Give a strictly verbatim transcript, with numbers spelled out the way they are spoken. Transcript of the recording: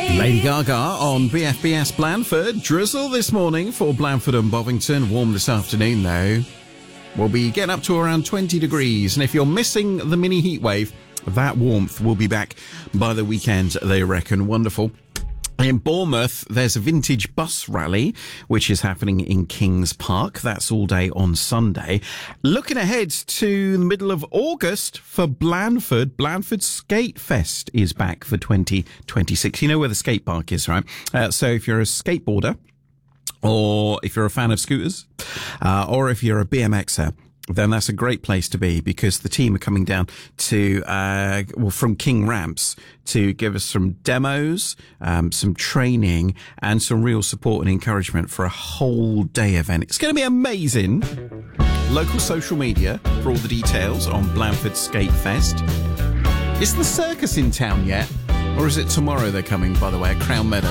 Lady Gaga on B F B S Blandford. Drizzle this morning for Blandford and Bovington. Warm this afternoon, though. We'll be getting up to around twenty degrees. And if you're missing the mini heat wave, that warmth will be back by the weekend, they reckon. Wonderful. In Bournemouth, there's a vintage bus rally, which is happening in Kings Park. That's all day on Sunday. Looking ahead to the middle of August for Blandford, Blandford Skate Fest is back for twenty twenty-six. You know where the skate park is, right? Uh, so if you're a skateboarder, or if you're a fan of scooters, uh, or if you're a B M Xer, then that's a great place to be, because the team are coming down to, uh, well, from King Ramps to give us some demos, um, some training and some real support and encouragement for a whole day event. It's going to be amazing. Local social media for all the details on Blandford Skate Fest. Is the circus in town yet? Or is it tomorrow they're coming, by the way, at Crown Meadows?